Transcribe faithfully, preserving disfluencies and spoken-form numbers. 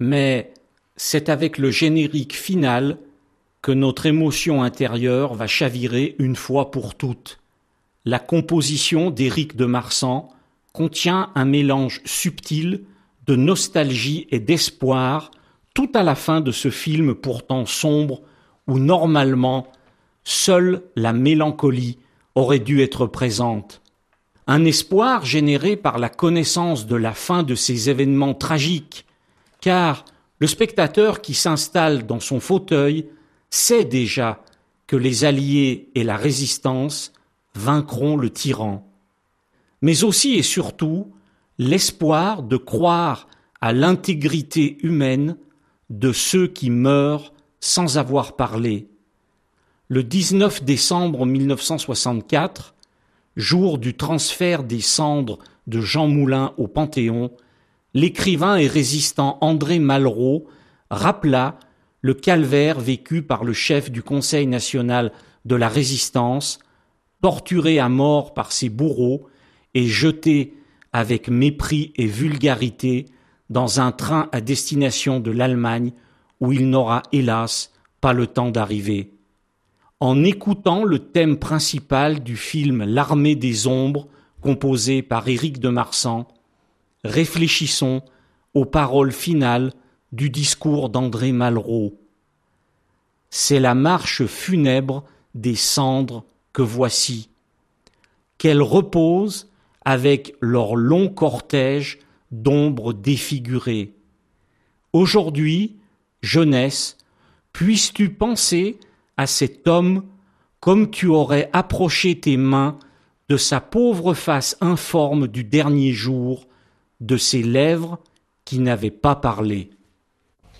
mais c'est avec le générique final que notre émotion intérieure va chavirer une fois pour toutes. La composition d'Éric de Marsan contient un mélange subtil de nostalgie et d'espoir tout à la fin de ce film pourtant sombre où normalement seule la mélancolie aurait dû être présente. Un espoir généré par la connaissance de la fin de ces événements tragiques, car le spectateur qui s'installe dans son fauteuil sait déjà que les Alliés et la Résistance vaincront le tyran. Mais aussi et surtout l'espoir de croire à l'intégrité humaine de ceux qui meurent sans avoir parlé. Le dix-neuf décembre mille neuf cent soixante-quatre, jour du transfert des cendres de Jean Moulin au Panthéon, l'écrivain et résistant André Malraux rappela le calvaire vécu par le chef du Conseil national de la Résistance, torturé à mort par ses bourreaux et jeté avec mépris et vulgarité dans un train à destination de l'Allemagne où il n'aura hélas pas le temps d'arriver. En écoutant le thème principal du film L'Armée des Ombres, composé par Éric de Marsan, réfléchissons aux paroles finales du discours d'André Malraux. C'est la marche funèbre des cendres que voici, qu'elles reposent avec leur long cortège d'ombres défigurées. Aujourd'hui, jeunesse, puisses-tu penser à cet homme comme tu aurais approché tes mains de sa pauvre face informe du dernier jour, de ses lèvres qui n'avaient pas parlé.